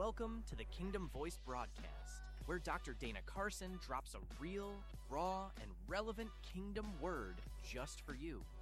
Welcome to the Kingdom Voice broadcast, where Dr. Dana Carson drops a real, raw, and relevant kingdom word just for you.